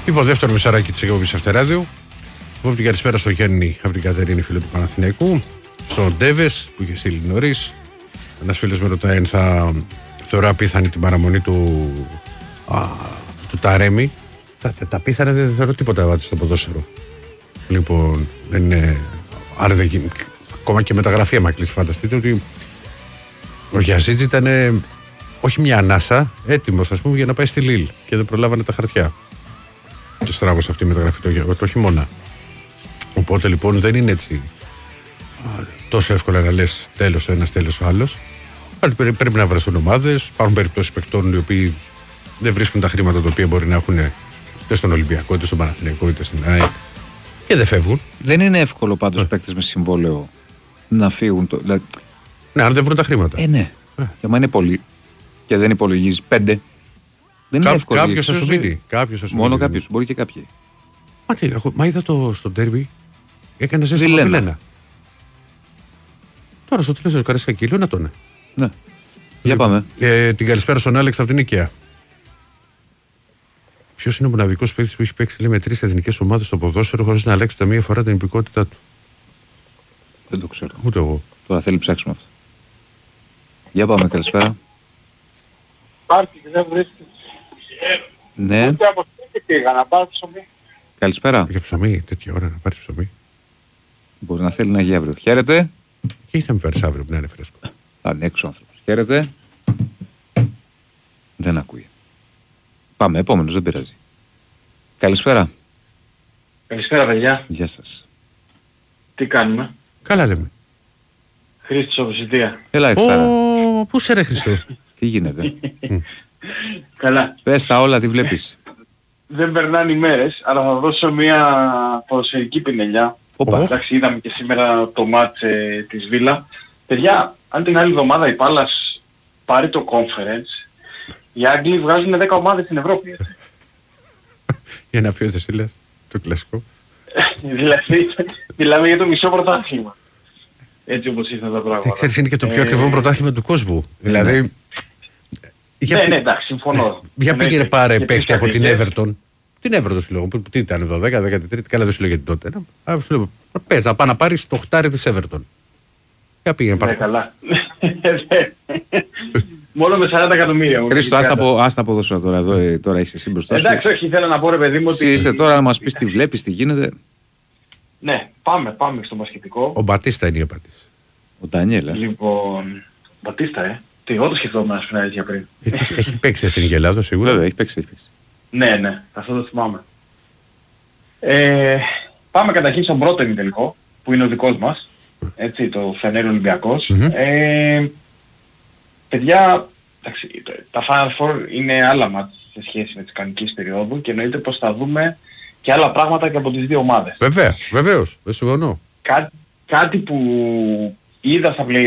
Λοιπόν, δεύτερο μισαράκι της εκπομπής Αυτεράδιου. Από την καλησπέρα στο Γιάννη, από την Κατερίνη, φίλο του Παναθηναϊκού. Στον Ντέβες που είχε στείλει νωρίς. Ένας φίλος με ρωτάει αν θα θεωρώ απίθανη την παραμονή του Ταρέμι. Τα πίθανα δεν θεωρώ τίποτα στο ποδόσφαιρο. Λοιπόν, δεν είναι. Άρα δεν γίνει. Ακόμα και μεταγραφή, άμα κλείσει, φανταστείτε ότι ο Γιαζίτζ ήταν όχι μια ανάσα, έτοιμος ας πούμε για να πάει στη Λίλ και δεν προλάβανε τα χαρτιά. Και στράβωσε αυτή η μεταγραφή το χειμώνα. Οπότε λοιπόν δεν είναι έτσι τόσο εύκολα να λες τέλος ο ένας, τέλος ο άλλος. Αλλά πρέπει να βρεθούν ομάδες. Υπάρχουν περιπτώσεις παικτών οι οποίοι δεν βρίσκουν τα χρήματα τα οποία μπορεί να έχουν είτε στον Ολυμπιακό, είτε στον Παναθηναϊκό, είτε στην ΑΕΚ και δεν φεύγουν. Δεν είναι εύκολο πάντως παίκτες με συμβόλαιο να φύγουν. Ναι, αν δεν βρουν τα χρήματα. Ναι. Και άμα είναι πολύ και δεν υπολογίζει 5, δεν είναι εύκολο. Κάποιος θα σου μείνει. Μόνο κάποιος, μπορεί και κάποιοι. Μα είδα στο ντέρμπι, έκανε ζέστη με Βιλένα. Τώρα στο τέλος του Καρέσκα Κίλιο να τον. Ναι. Για πάμε. Την καλησπέρα στον Άλεξ από την Νίκαια. Ποιος είναι ο μοναδικός παίκτης που έχει παίξει με 3 εθνικές ομάδες στο ποδόσφαιρο χωρίς να αλλάξει ούτε μία φορά την υπηκότητά του? Δεν το ξέρω. Ούτε εγώ. Τώρα θέλει ψάξουμε αυτό. Για πάμε, καλησπέρα. Υπάρχει, δεν βρίσκεται. Ναι. Ούτε από σπίτι πήγα να πάρει ψωμί. Καλησπέρα. Για ψωμί, τέτοια ώρα να πάρει ψωμί. Μπορεί να θέλει να έχει αύριο. Χαίρετε. Και θα με πάρει αύριο που να είναι φρέσκο. Θα είναι έξω άνθρωπος. Χαίρετε. Δεν ακούει. Πάμε, επόμενος, δεν πειράζει. Καλησπέρα. Καλησπέρα, παιδιά. Γεια σας. Τι κάνουμε? Καλά λέμε. Χρήστος από Σιτία. Έλα, Εξάρα. Πού σε ρε Χριστό? Τι γίνεται? Καλά. Πες τα όλα, τι βλέπεις? Δεν περνάνε οι μέρες, αλλά θα δώσω μια ποδοσφαιρική πινελιά. Εντάξει, είδαμε και σήμερα το μάτς της Βίλα. Παιδιά, αν την άλλη εβδομάδα η Πάλας πάρει το conference, οι Άγγλοι βγάζουν 10 ομάδες στην Ευρώπη. Για να φύγεις εσύ λες, το κλασικό. Δηλαδή, μιλάμε για το μισό πρωτάθλημα. Έτσι όπως ήρθαν τα πράγματα. Ξέρεις, είναι και το πιο ακριβό πρωτάθλημα του κόσμου. Δηλαδή... Ναι, εντάξει, συμφωνώ. Για πήγαινε πάρε παίχτη από την Everton. Την Everton σου λέω, τι ήταν 12, 13, καλά δεν σου λέγεται τότε. Πες, να πάει να πάρεις το χτάρι της Everton. Για πήγαινε πάρε. Ναι, καλά. Μόνο με 40 εκατομμύρια. Χρήστο, άστα από δώσω τώρα είσαι εσύ μπροστά σου. Εντάξει, όχι, ήθελα να πω ρε παιδί μου ότι... Είσαι τώρα να μας πεις τι βλέπεις, τι γίνεται. Ναι, πάμε στο μπασκετικό. Ο Μπατίστα είναι η απάντηση. Ο Ντανιέλ. Λοιπόν, Μπατίστα, τι εγώ το σκεφτόμουν να σου πριν. Έχει παίξει στην Ελλάδο σίγουρα. Βέβαια, έχει παίξει. Ναι, αυτό το θυμάμαι. Πάμε καταρχήν στον πρώτο ημιτελικό, που είναι ο δικός μας. Έτσι, το Φενέρ Ολυμπιακός. Παιδιά, εντάξει, τα Final Four είναι άλλα μάτς σε σχέση με τις κανονικές περίοδου και εννοείται πως θα δούμε και άλλα πράγματα και από τις δύο ομάδες. Βεβαίως, δεν συμφωνώ. Κάτι που είδα στα play